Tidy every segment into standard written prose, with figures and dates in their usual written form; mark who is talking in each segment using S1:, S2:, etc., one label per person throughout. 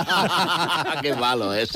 S1: Qué malo es.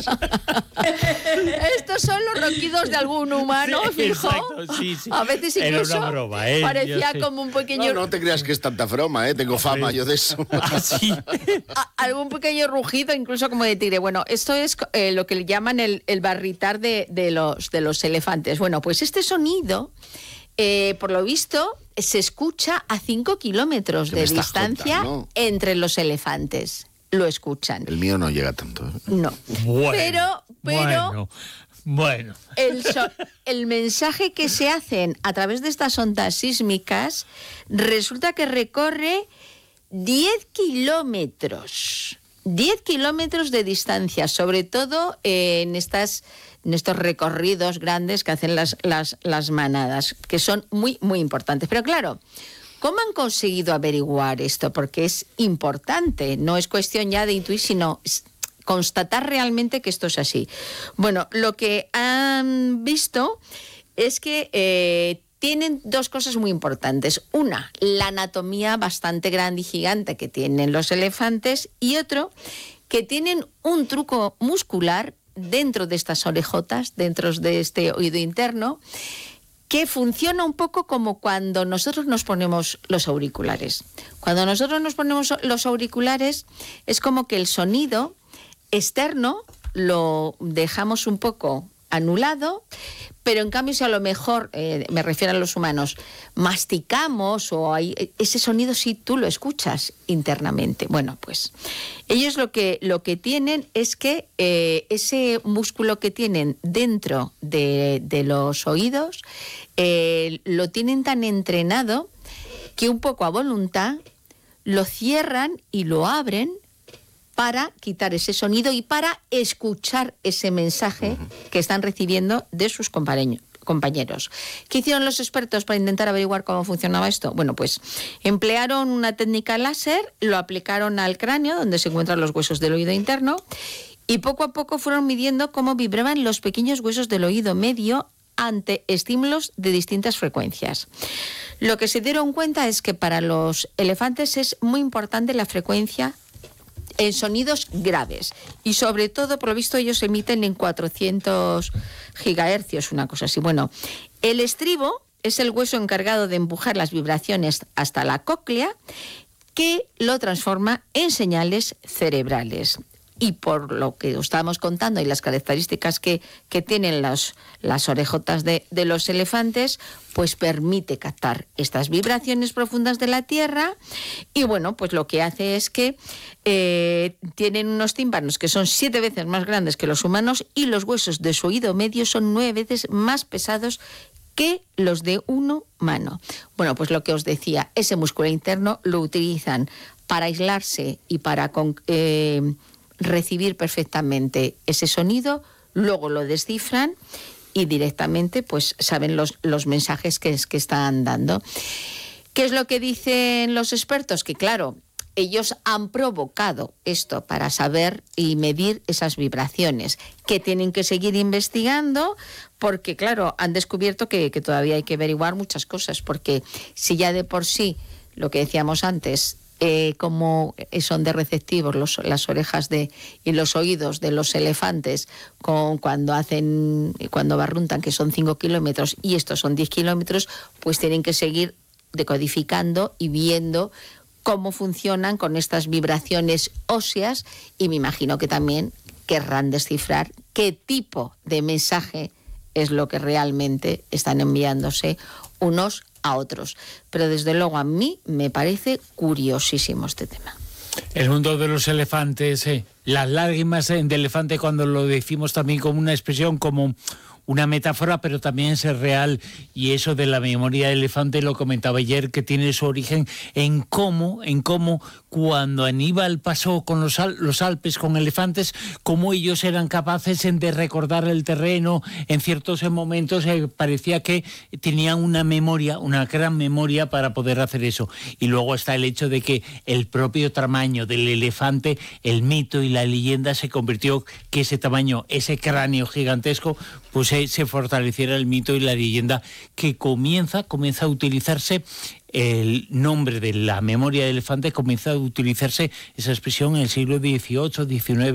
S2: Estos son los ronquidos de algún humano,
S3: Sí,
S2: fijo.
S3: exacto, sí.
S2: A veces
S3: Era
S2: incluso
S3: una broma,
S2: parecía
S3: yo sé.
S2: como un pequeño...
S1: No te creas que es tanta broma, tengo fama yo de eso.
S3: Sí.
S2: Algún pequeño rugido, incluso como de tigre. Bueno, esto es lo que le llaman el barritar de los elefantes. Bueno, pues este sonido, por lo visto, se escucha a 5 kilómetros de distancia entre los elefantes. Lo escuchan.
S1: El mío no llega tanto.
S2: No.
S3: Bueno,
S2: Pero
S3: bueno.
S2: el mensaje que se hacen a través de estas ondas sísmicas resulta que recorre 10 kilómetros. 10 kilómetros de distancia, sobre todo en estos recorridos grandes que hacen las manadas, que son muy, muy importantes. Pero claro, ¿cómo han conseguido averiguar esto? Porque es importante, no es cuestión ya de intuir, sino constatar realmente que esto es así. Bueno, lo que han visto es que tienen dos cosas muy importantes. Una, la anatomía bastante grande y gigante que tienen los elefantes, y otro, que tienen un truco muscular dentro de estas orejotas, dentro de este oído interno, que funciona un poco como cuando nosotros nos ponemos los auriculares. Cuando nosotros nos ponemos los auriculares, es como que el sonido externo lo dejamos un poco anulado, pero en cambio si a lo mejor, me refiero a los humanos, masticamos o hay ese sonido, sí tú lo escuchas internamente. Bueno, pues ellos lo que tienen es que ese músculo que tienen dentro de los oídos lo tienen tan entrenado que un poco a voluntad lo cierran y lo abren para quitar ese sonido y para escuchar ese mensaje que están recibiendo de sus compañeros. ¿Qué hicieron los expertos para intentar averiguar cómo funcionaba esto? Bueno, pues emplearon una técnica láser, lo aplicaron al cráneo, donde se encuentran los huesos del oído interno, y poco a poco fueron midiendo cómo vibraban los pequeños huesos del oído medio ante estímulos de distintas frecuencias. Lo que se dieron cuenta es que para los elefantes es muy importante la frecuencia en sonidos graves, y sobre todo, por lo visto, ellos emiten en 400 gigahercios, una cosa así. Bueno, el estribo es el hueso encargado de empujar las vibraciones hasta la cóclea, que lo transforma en señales cerebrales. Y por lo que os estábamos contando y las características que tienen las orejotas de los elefantes, pues permite captar estas vibraciones profundas de la tierra. Y bueno, pues lo que hace es que tienen unos tímpanos que son 7 veces más grandes que los humanos, y los huesos de su oído medio son 9 veces más pesados que los de un humano. Bueno, pues lo que os decía, ese músculo interno lo utilizan para aislarse y para recibir perfectamente ese sonido, luego lo descifran y directamente pues saben los mensajes que están dando. ¿Qué es lo que dicen los expertos? Que claro, ellos han provocado esto para saber y medir esas vibraciones, que tienen que seguir investigando, porque claro, han descubierto que todavía hay que averiguar muchas cosas, porque si ya de por sí, lo que decíamos antes, como son de receptivos las orejas y los oídos de los elefantes cuando barruntan, que son 5 kilómetros y estos son 10 kilómetros, pues tienen que seguir decodificando y viendo cómo funcionan con estas vibraciones óseas, y me imagino que también querrán descifrar qué tipo de mensaje es lo que realmente están enviándose unos a otros. Pero desde luego a mí me parece curiosísimo este tema.
S3: El mundo de los elefantes, las lágrimas del elefante, cuando lo decimos también como una expresión, como una metáfora, pero también es real, y eso de la memoria del elefante lo comentaba ayer, que tiene su origen en cómo cuando Aníbal pasó con los Alpes con elefantes, cómo ellos eran capaces de recordar el terreno en ciertos momentos, parecía que tenían una memoria, una gran memoria para poder hacer eso. Y luego está el hecho de que el propio tamaño del elefante, el mito y la leyenda se convirtió, que ese tamaño, ese cráneo gigantesco, pues se fortaleciera el mito y la leyenda, que comienza a utilizarse el nombre de la memoria del elefante, comienza a utilizarse esa expresión en el siglo XVIII, XIX.